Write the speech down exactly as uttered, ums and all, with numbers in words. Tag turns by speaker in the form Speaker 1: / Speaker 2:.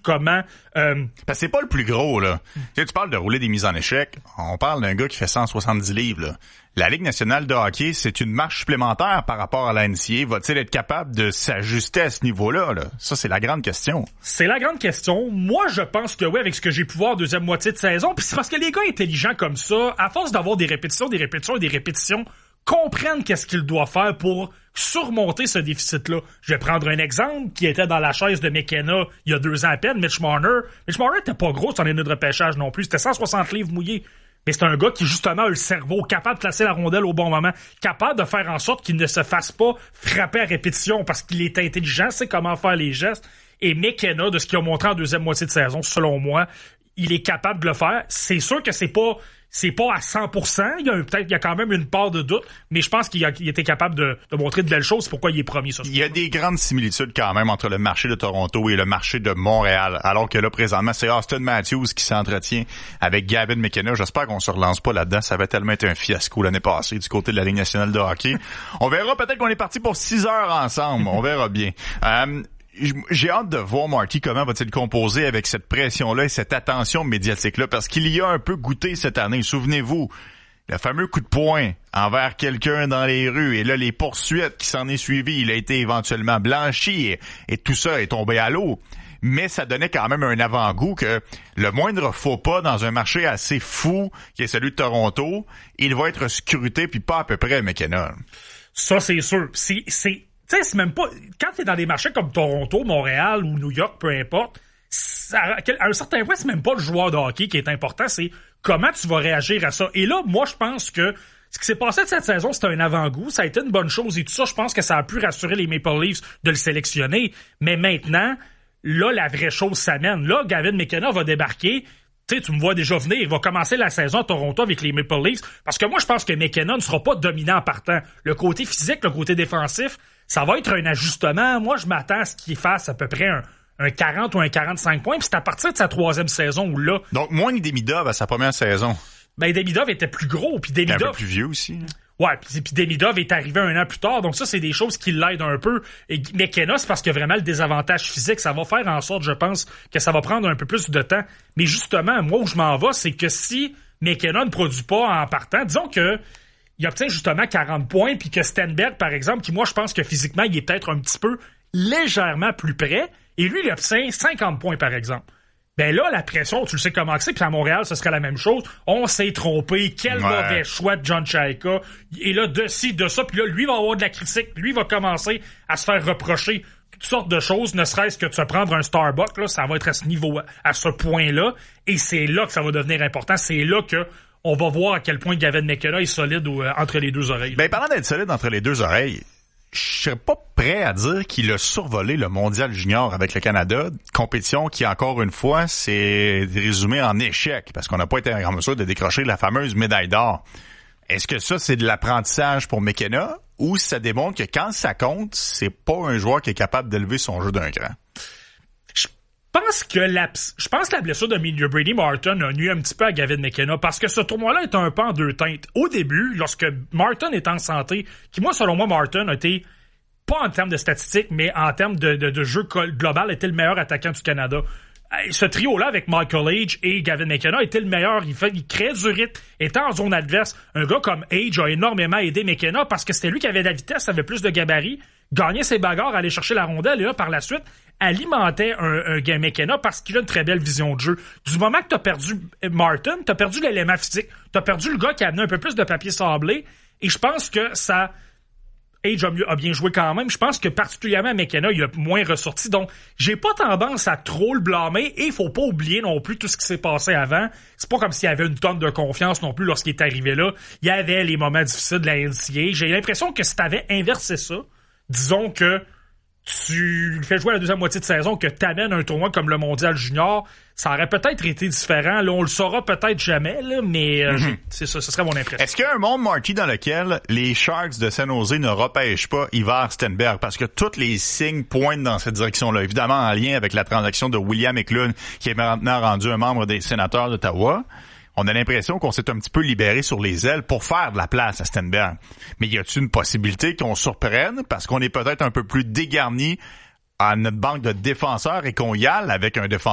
Speaker 1: comment... Euh...
Speaker 2: Parce que c'est pas le plus gros, là. Mm. Tu sais, tu parles de rouler des mises en échec. On parle d'un gars qui fait cent soixante-dix livres, là. La Ligue nationale de hockey, c'est une marche supplémentaire par rapport à la N C A A. Va-t-il être capable de s'ajuster à ce niveau-là, là? Ça, c'est la grande question.
Speaker 1: C'est la grande question. Moi, je pense que oui, avec ce que j'ai pu voir deuxième moitié de saison. Puis c'est parce que les gars intelligents comme ça, à force d'avoir des répétitions, des répétitions et des répétitions, comprennent qu'est-ce qu'ils doivent faire pour surmonter ce déficit-là. Je vais prendre un exemple qui était dans la chaise de McKenna il y a deux ans à peine, Mitch Marner. Mitch Marner était pas gros sur l'année de repêchage non plus. C'était cent soixante livres mouillés. Mais c'est un gars qui, justement, a le cerveau, capable de placer la rondelle au bon moment, capable de faire en sorte qu'il ne se fasse pas frapper à répétition parce qu'il est intelligent, sait comment faire les gestes. Et McKenna, de ce qu'il a montré en deuxième moitié de saison, selon moi, il est capable de le faire. C'est sûr que c'est pas... C'est pas à cent pour cent, il y a peut-être il y a quand même une part de doute, mais je pense qu'il a, il était capable de, de montrer de belles choses, c'est pourquoi il est premier ce soir.
Speaker 2: Il y a des grandes similitudes quand même entre le marché de Toronto et le marché de Montréal, alors que là présentement c'est Austin Matthews qui s'entretient avec Gavin McKenna. J'espère qu'on se relance pas là-dedans, ça avait tellement été un fiasco l'année passée du côté de la Ligue nationale de hockey. On verra, peut-être qu'on est parti pour six heures ensemble, on verra bien. Euh, J'ai hâte de voir, Marty, comment va-t-il composer avec cette pression-là et cette attention médiatique-là, parce qu'il y a un peu goûté cette année. Souvenez-vous, le fameux coup de poing envers quelqu'un dans les rues, et là, les poursuites qui s'en est suivies, il a été éventuellement blanchi, et, et tout ça est tombé à l'eau. Mais ça donnait quand même un avant-goût que le moindre faux pas dans un marché assez fou, qui est celui de Toronto, il va être scruté, puis pas à peu près, McKenna.
Speaker 1: Ça, c'est sûr. C'est... c'est... Tu sais, c'est même pas... Quand t'es dans des marchés comme Toronto, Montréal ou New York, peu importe, ça, à un certain point, c'est même pas le joueur de hockey qui est important, c'est comment tu vas réagir à ça. Et là, moi, je pense que ce qui s'est passé de cette saison, c'était un avant-goût, ça a été une bonne chose et tout ça, je pense que ça a pu rassurer les Maple Leafs de le sélectionner. Mais maintenant, là, la vraie chose s'amène. Là, Gavin McKenna va débarquer... Tu sais, tu me vois déjà venir, il va commencer la saison à Toronto avec les Maple Leafs, parce que moi, je pense que McKenna ne sera pas dominant en partant. Le côté physique, le côté défensif, ça va être un ajustement. Moi, je m'attends à ce qu'il fasse à peu près un, un quarante ou un quarante-cinq points, puis c'est à partir de sa troisième saison où là...
Speaker 2: Donc, moins que Demidov à sa première saison.
Speaker 1: Ben, Demidov était plus gros, puis Demidov...
Speaker 2: Il est un peu plus vieux aussi, hein.
Speaker 1: Ouais, puis, puis Demidov est arrivé un an plus tard, donc ça, c'est des choses qui l'aident un peu. Et McKenna, c'est parce que vraiment le désavantage physique, ça va faire en sorte, je pense, que ça va prendre un peu plus de temps. Mais justement, moi, où je m'en vais, c'est que si McKenna ne produit pas en partant, disons que il obtient justement quarante points, puis que Stenberg, par exemple, qui, moi, je pense que physiquement, il est peut-être un petit peu légèrement plus près, et lui, il obtient cinquante points, par exemple. Ben là, la pression, tu le sais comment c'est, puis à Montréal, ce serait la même chose. On s'est trompé, quel ouais. mauvais choix de John Chayka. Et là, de ci, de ça, puis là, lui va avoir de la critique, lui va commencer à se faire reprocher toutes sortes de choses, ne serait-ce que de se prendre un Starbucks, là, ça va être à ce niveau, à ce point-là, et c'est là que ça va devenir important, c'est là que on va voir à quel point Gavin McKenna est solide euh, entre les deux oreilles.
Speaker 2: Ben, parlant d'être solide entre les deux oreilles, je serais pas prêt à dire qu'il a survolé le mondial junior avec le Canada, compétition qui, encore une fois, s'est résumée en échec, parce qu'on n'a pas été en mesure de décrocher la fameuse médaille d'or. Est-ce que ça, c'est de l'apprentissage pour McKenna, ou ça démontre que quand ça compte, c'est pas un joueur qui est capable d'élever son jeu d'un cran?
Speaker 1: Je pense que la, je pense que la blessure de Brady Martin a nuit un petit peu à Gavin McKenna, parce que ce tournoi-là est un peu en deux teintes. Au début, lorsque Martin est en santé, qui moi, selon moi, Martin a été, pas en termes de statistiques, mais en termes de, de, de jeu global, était le meilleur attaquant du Canada. Ce trio-là, avec Michael Age et Gavin McKenna, était le meilleur. Il, fait, il crée du rythme, était en zone adverse. Un gars comme Age a énormément aidé McKenna parce que c'était lui qui avait de la vitesse, avait plus de gabarit, gagnait ses bagarres, allait chercher la rondelle, et là, par la suite, alimentait un, un gars McKenna parce qu'il a une très belle vision de jeu. Du moment que t'as perdu Martin, t'as perdu l'élément physique, t'as perdu le gars qui a amené un peu plus de papier sablé, et je pense que ça... Age a, mieux, a bien joué quand même. Je pense que particulièrement McKenna, il a moins ressorti. Donc, j'ai pas tendance à trop le blâmer, et il faut pas oublier non plus tout ce qui s'est passé avant. C'est pas comme s'il y avait une tonne de confiance non plus lorsqu'il est arrivé là. Il y avait les moments difficiles de la N C A A. J'ai l'impression que si t'avais inversé ça, disons que tu lui fais jouer la deuxième moitié de saison, que t'amènes un tournoi comme le Mondial Junior, ça aurait peut-être été différent. Là, on le saura peut-être jamais, là, mais euh, mm-hmm. c'est ça, ce serait mon impression.
Speaker 2: Est-ce qu'il y a un monde, Marty, dans lequel les Sharks de San Jose ne repêchent pas Ivar Stenberg? Parce que tous les signes pointent dans cette direction-là. Évidemment, en lien avec la transaction de William Eklund, qui est maintenant rendu un membre des Sénateurs d'Ottawa. On a l'impression qu'on s'est un petit peu libéré sur les ailes pour faire de la place à Stenberg. Mais y a-t-il une possibilité qu'on surprenne parce qu'on est peut-être un peu plus dégarni à notre banque de défenseurs et qu'on y aille avec un défenseur